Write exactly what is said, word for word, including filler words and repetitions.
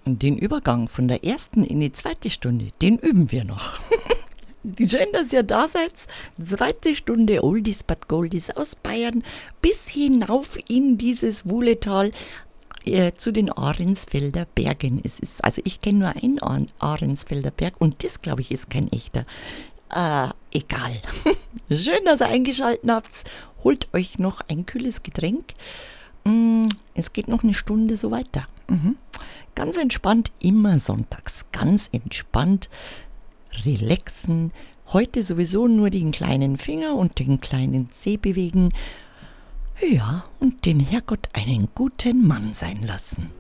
Den Übergang von der ersten in die zweite Stunde, den üben wir noch. Schön, dass ihr da seid. Zweite Stunde Oldies but Goldies aus Bayern bis hinauf in dieses Wuhletal äh, zu den Ahrensfelder Bergen. Es ist, also ich kenne nur einen Ahr- Ahrensfelder Berg und das, glaube ich, ist kein echter. Äh, egal. Schön, dass ihr eingeschaltet habt. Holt euch noch ein kühles Getränk. Mm, Es geht noch eine Stunde so weiter. Mhm. Ganz entspannt, immer sonntags. Ganz entspannt, relaxen. Heute sowieso nur den kleinen Finger und den kleinen Zeh bewegen. Ja, und den Herrgott einen guten Mann sein lassen.